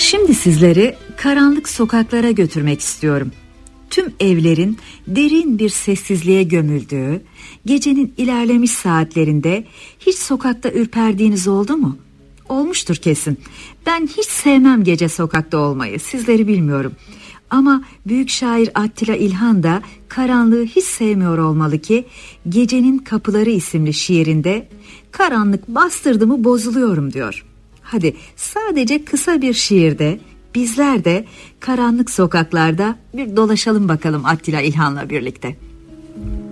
Şimdi sizleri karanlık sokaklara götürmek istiyorum. Tüm evlerin derin bir sessizliğe gömüldüğü, gecenin ilerlemiş saatlerinde hiç sokakta ürperdiğiniz oldu mu? Olmuştur kesin. Ben hiç sevmem gece sokakta olmayı, sizleri bilmiyorum. Ama büyük şair Attila İlhan da karanlığı hiç sevmiyor olmalı ki Gecenin Kapıları isimli şiirinde karanlık bastırdı mı bozuluyorum diyor. Hadi sadece kısa bir şiirde bizler de karanlık sokaklarda bir dolaşalım bakalım Attila İlhan'la birlikte.